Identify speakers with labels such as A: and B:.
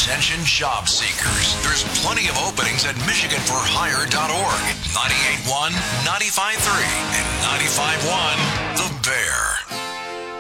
A: Attention job seekers. There's plenty of openings at MichiganForHire.org, 98.1, 95.3, and